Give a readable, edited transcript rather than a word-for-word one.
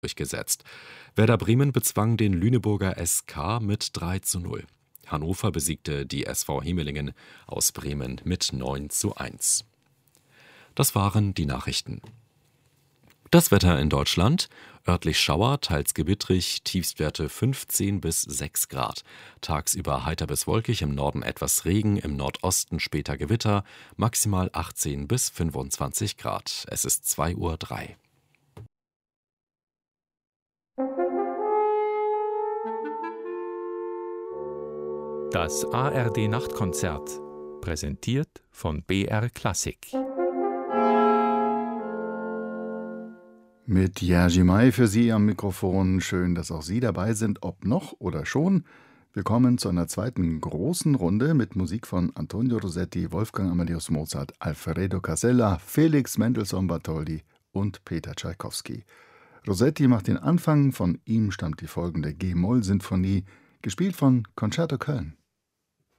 durchgesetzt. Werder Bremen bezwang den Lüneburger SK mit 3:0. Hannover besiegte die SV Hemelingen aus Bremen mit 9:1. Das waren die Nachrichten. Das Wetter in Deutschland: örtlich Schauer, teils gewittrig, Tiefstwerte 15 bis 6 Grad. Tagsüber heiter bis wolkig, im Norden etwas Regen, im Nordosten später Gewitter, maximal 18 bis 25 Grad. Es ist 2:03 Uhr. Das ARD-Nachtkonzert, präsentiert von BR Klassik. Mit Jerzy May für Sie am Mikrofon. Schön, dass auch Sie dabei sind, ob noch oder schon. Willkommen zu einer zweiten großen Runde mit Musik von Antonio Rossetti, Wolfgang Amadeus Mozart, Alfredo Casella, Felix Mendelssohn Bartholdy und Peter Tschaikowski. Rossetti macht den Anfang, von ihm stammt die folgende G-Moll-Sinfonie, gespielt von Concerto Köln.